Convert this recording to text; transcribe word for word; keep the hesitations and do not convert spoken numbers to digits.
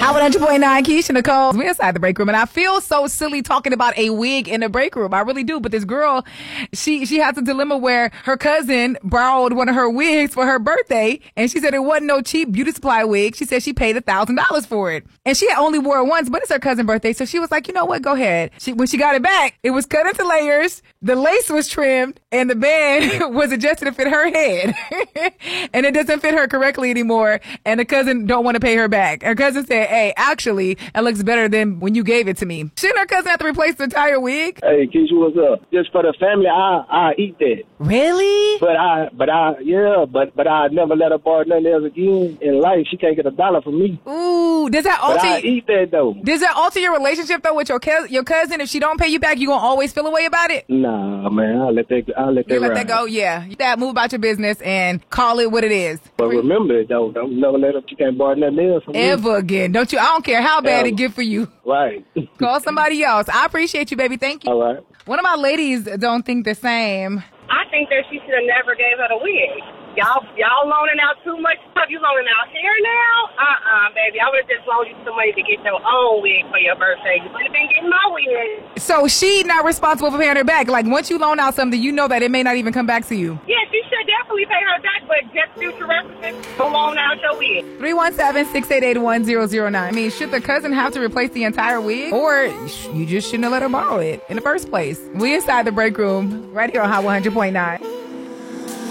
Hot one hundred point nine, Keisha Nicole. We're inside the break room, and I feel so silly talking about a wig in the break room. I really do. But this girl, she she has a dilemma where her cousin borrowed one of her wigs for her birthday, and she said it wasn't no cheap beauty supply wig. She said she paid a thousand dollars for it, and she had only wore it once, but it's her cousin's birthday, so she was like, you know what, go ahead. She, when she got it back, it was cut into layers, the lace was trimmed, and the band was adjusted to fit her head, and it doesn't fit her correctly anymore, and the cousin don't want to pay her back. Her cousin said, hey, actually, it looks better than when you gave it to me. Shouldn't her cousin have to replace the entire wig? Hey, Keisha, what's up? Just for the family, I I eat that. Really? But I, but I, yeah, but but I never let her borrow nothing else again in life. She can't get a dollar from me. Ooh, does that alter? But I eat that though. Does that alter your relationship though with your cousin? Your cousin, if she don't pay you back, you gonna always feel a way about it? Nah, man, I'll let that. I'll let that. You let ride. that go, yeah. That move about your business and call it what it is. But remember it though. Don't never let her. She can't borrow nothing else from me. Ever again, don't you? I don't care how bad Ever. it get for you. Right. Call somebody else. I appreciate you, baby. Thank you. All right. One of my ladies don't think the same. I think that she should have never gave her the wig. Y'all, y'all loaning out too much stuff. You loaning out hair now? Uh-uh, baby. I would have just loaned you some money to get your own wig for your birthday. You would have been getting my wig. So she not responsible for paying her back. Like, once you loan out something, you know that it may not even come back to you. Yeah, she should definitely pay her back, but just future references, don't loan out your wig. three one seven, six eight eight, one zero zero nine. I mean, should the cousin have to replace the entire wig? Or you just shouldn't have let her borrow it in the first place? We inside the break room right here on Hot one hundred point nine.